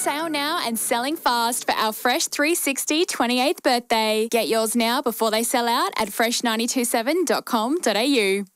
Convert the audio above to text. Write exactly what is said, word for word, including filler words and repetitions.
sale now and selling fast for our Fresh three sixty twenty-eighth birthday. Get yours now before they sell out at fresh nine two seven dot com dot a u.